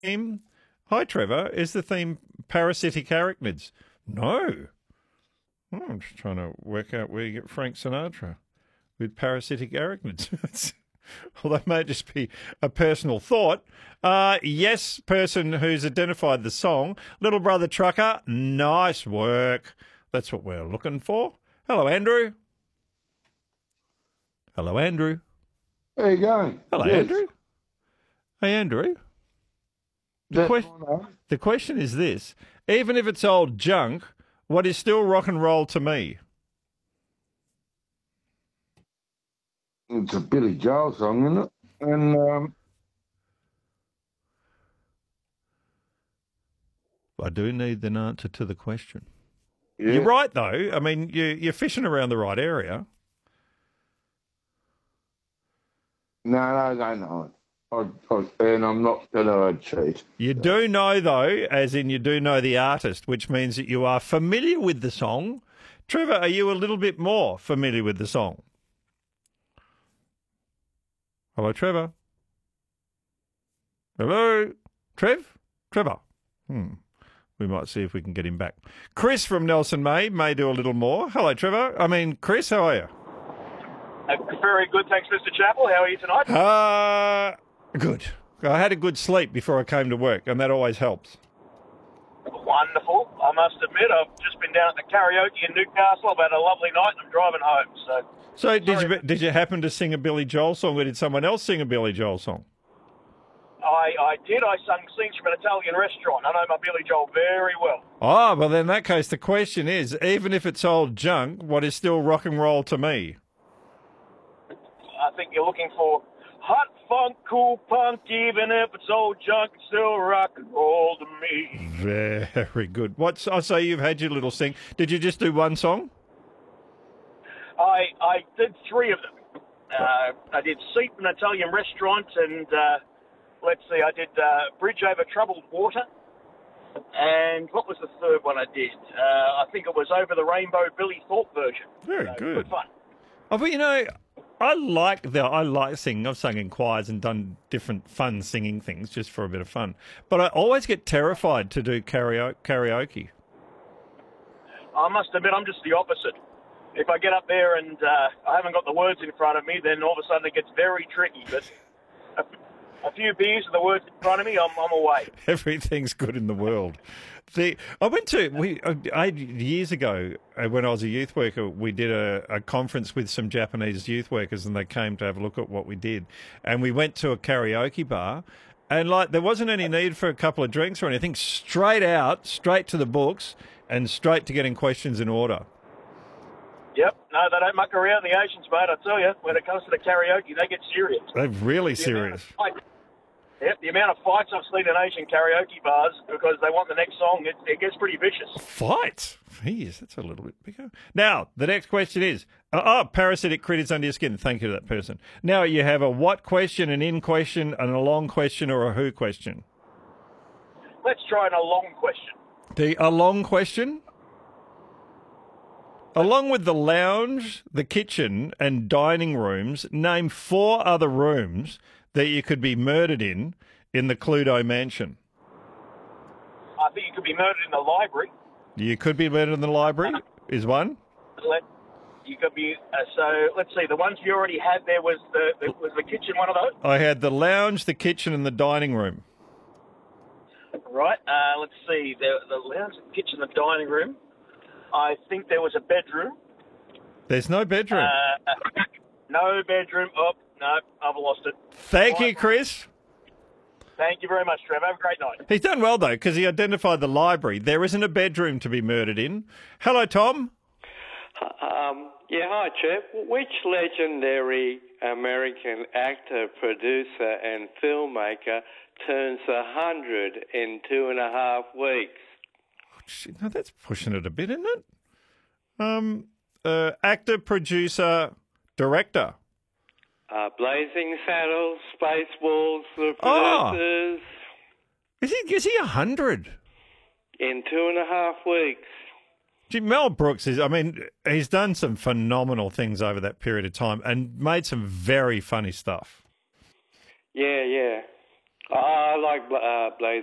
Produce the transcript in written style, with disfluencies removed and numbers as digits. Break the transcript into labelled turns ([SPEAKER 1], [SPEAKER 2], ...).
[SPEAKER 1] theme? Hi, Trevor. Is the theme parasitic arachnids? No. Oh, I'm just trying to work out where you get Frank Sinatra with parasitic arachnids. Well, that may just be a personal thought. Yes, person who's identified the song. Little Brother Trucker, nice work. That's what we're looking for. Hello, Andrew. Hello, Andrew.
[SPEAKER 2] How you going?
[SPEAKER 1] Hello,
[SPEAKER 2] Yes.
[SPEAKER 1] Andrew. Hey, Andrew. The question is this. Even if it's old junk, what is still rock and roll to me?
[SPEAKER 2] It's a Billy Joel song, isn't it? And
[SPEAKER 1] I do need an answer to the question.
[SPEAKER 2] yeah.
[SPEAKER 1] You're right, though. I mean, you're fishing around the right area.
[SPEAKER 2] No. And I'm not going to cheat.
[SPEAKER 1] You do know, though, as in you do know the artist, which means that you are familiar with the song. Trevor, are you a little bit more familiar with the song? Hello, Trevor. Hello, Trevor. We might see if we can get him back. Chris from Nelson may do a little more. Hello, Trevor. Chris, how are you?
[SPEAKER 3] Very good, thanks, Mr. Chappell. How are you tonight?
[SPEAKER 1] Good. I had a good sleep before I came to work, and that always helps.
[SPEAKER 3] Wonderful. I must admit, I've just been down at the karaoke in Newcastle. I've had a lovely night, and I'm driving home.
[SPEAKER 1] So did you happen to sing a Billy Joel song, or did someone else sing a Billy Joel song?
[SPEAKER 3] I did. I sung Scenes from an Italian Restaurant. I know my Billy Joel very well.
[SPEAKER 1] Oh, well, in that case, the question is, even if it's old junk, what is still rock and roll to me?
[SPEAKER 3] I think you're looking for hot funk, cool punk, even if it's old junk, it's still rock and roll to me.
[SPEAKER 1] Very good. I say you've had your little sing. Did you just do one song?
[SPEAKER 3] I did three of them. I did Seat in an Italian Restaurant, and let's see, I did Bridge Over Troubled Water. And what was the third one I did? I think it was Over the Rainbow, Billy Thorpe version.
[SPEAKER 1] Very good.
[SPEAKER 3] Good fun.
[SPEAKER 1] Oh, but I like singing. I've sung in choirs and done different fun singing things just for a bit of fun. But I always get terrified to do karaoke.
[SPEAKER 3] I must admit, I'm just the opposite. If I get up there and I haven't got the words in front of me, then all of a sudden it gets very tricky. But a few beers and the words in front of me, I'm away.
[SPEAKER 1] Everything's good in the world. I went to years ago when I was a youth worker. We did a conference with some Japanese youth workers, and they came to have a look at what we did. And we went to a karaoke bar, and there wasn't any need for a couple of drinks or anything. Straight to the books, and straight to getting questions in order.
[SPEAKER 3] Yep. No, they don't muck around the Asians, mate. I tell you, when it comes to the karaoke, they get serious.
[SPEAKER 1] They're really serious.
[SPEAKER 3] Yep, the amount of fights I've seen in Asian karaoke bars because they want the next song, it gets pretty vicious.
[SPEAKER 1] Fights? Jeez, that's a little bit bigger. Now, the next question is, parasitic critters under your skin. Thank you to that person. Now, you have a what question, an in question, and a long question, or a who question?
[SPEAKER 3] Let's try a long question.
[SPEAKER 1] A long question? Along with the lounge, the kitchen, and dining rooms, name 4 other rooms that you could be murdered in the Cluedo mansion.
[SPEAKER 3] I think you could be murdered in the library.
[SPEAKER 1] You could be murdered in the library, is one.
[SPEAKER 3] You could be, so let's see, the ones you already had there was the kitchen one of those?
[SPEAKER 1] I had the lounge, the kitchen, and the dining room.
[SPEAKER 3] Right, let's see, the lounge, the kitchen, the dining room. I think there was a bedroom.
[SPEAKER 1] There's no bedroom.
[SPEAKER 3] No bedroom. Oh, no, I've lost it.
[SPEAKER 1] Thank you, Chris.
[SPEAKER 3] Thank you very much, Trev. Have a great night.
[SPEAKER 1] He's done well, though, because he identified the library. There isn't a bedroom to be murdered in. Hello, Tom.
[SPEAKER 4] Hi, Trev. Which legendary American actor, producer, and filmmaker turns 100 in 2.5 weeks?
[SPEAKER 1] No, that's pushing it a bit, isn't it? Actor, producer, director.
[SPEAKER 4] Blazing Saddles, Spaceballs, The Producers.
[SPEAKER 1] Is he 100?
[SPEAKER 4] In 2.5 weeks.
[SPEAKER 1] Gee, Mel Brooks he's done some phenomenal things over that period of time and made some very funny stuff.
[SPEAKER 4] Yeah. I like Blazing